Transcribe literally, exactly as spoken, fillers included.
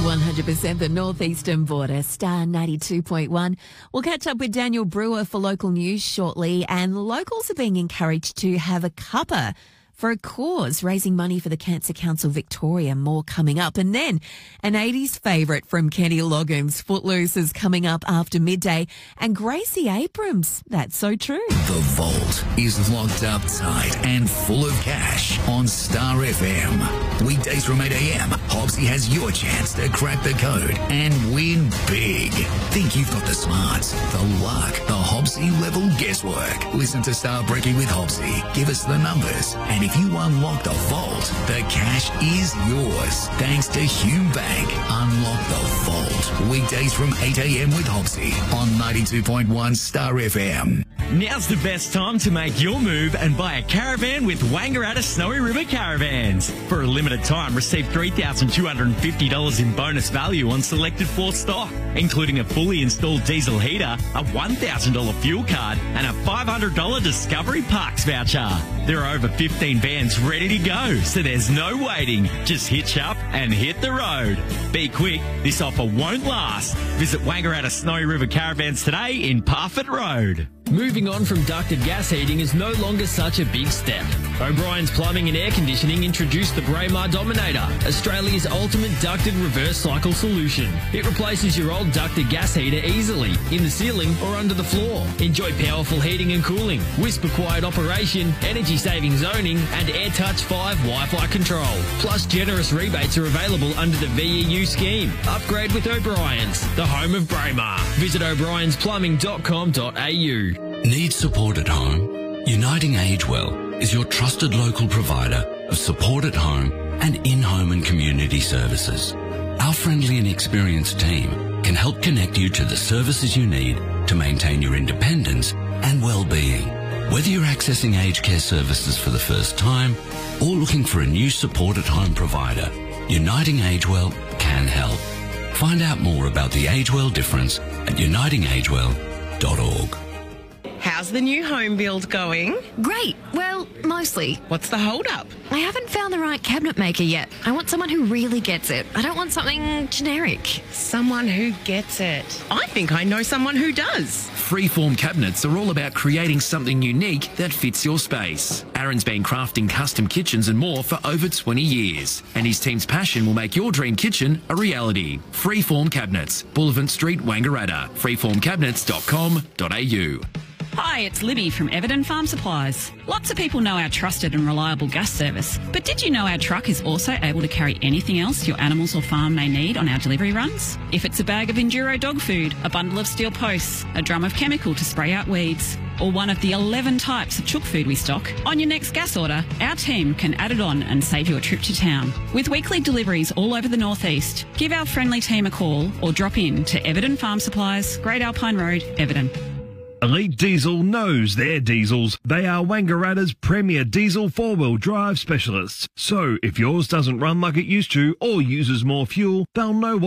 one hundred percent the northeastern border, Star ninety-two point one. We'll catch up with Daniel Brewer for local news shortly, and locals are being encouraged to have a cuppa for a cause, raising money for the Cancer Council Victoria. More coming up. And then an eighties favourite from Kenny Loggins, Footloose, is coming up after midday, and Gracie Abrams, that's so true. The Vault is locked up tight and full of cash on Star F M. Weekdays from eight a.m, Hobbsy has your chance to crack the code and win big. Think you've got the smarts, the luck, the Hobbsy level guesswork. Listen to Star Breaking with Hobbsy. Give us the numbers, and if you unlock the vault, the cash is yours. Thanks to Hume Bank. Unlock the vault. Weekdays from eight a.m. with Hobbsy on ninety-two point one Star F M. Now's the best time to make your move and buy a caravan with Wangaratta Snowy River Caravans. For a limited time, receive three thousand two hundred fifty dollars in bonus value on selected floor stock, including a fully installed diesel heater, a one thousand dollars fuel card, and a five hundred dollars Discovery Parks voucher. There are over fifteen vans ready to go, so there's no waiting. Just hitch up and hit the road. Be quick, this offer won't last. Visit Wangaratta Snowy River Caravans today in Parfitt Road. Moving on from ducted gas heating is no longer such a big step. O'Brien's Plumbing and Air Conditioning introduced the Braemar Dominator, Australia's ultimate ducted reverse cycle solution. It replaces your old ducted gas heater easily, in the ceiling or under the floor. Enjoy powerful heating and cooling, whisper-quiet operation, energy-saving zoning, and AirTouch five Wi-Fi control. Plus, generous rebates are available under the V E U scheme. Upgrade with O'Brien's, the home of Braemar. Visit o'briens plumbing dot com dot a u. Need support at home? Uniting Agewell is your trusted local provider of support at home and in-home and community services. Our friendly and experienced team can help connect you to the services you need to maintain your independence and well-being. Whether you're accessing aged care services for the first time or looking for a new support at home provider, Uniting Agewell can help. Find out more about the Agewell difference at uniting agewell dot org. How's the new home build going? Great. Well, mostly. What's the hold-up? I haven't found the right cabinet maker yet. I want someone who really gets it. I don't want something generic. Someone who gets it. I think I know someone who does. Freeform cabinets are all about creating something unique that fits your space. Aaron's been crafting custom kitchens and more for over twenty years, and his team's passion will make your dream kitchen a reality. Freeform Cabinets, Boulevard Street, Wangaratta. freeform cabinets dot com dot a u. Hi, it's Libby from Everton Farm Supplies. Lots of people know our trusted and reliable gas service, but did you know our truck is also able to carry anything else your animals or farm may need on our delivery runs? If it's a bag of Enduro dog food, a bundle of steel posts, a drum of chemical to spray out weeds, or one of the eleven types of chook food we stock, on your next gas order, our team can add it on and save you a trip to town. With weekly deliveries all over the northeast, give our friendly team a call or drop in to Everton Farm Supplies, Great Alpine Road, Everton. Elite Diesel knows their diesels. They are Wangaratta's premier diesel four-wheel drive specialists. So if yours doesn't run like it used to or uses more fuel, they'll know what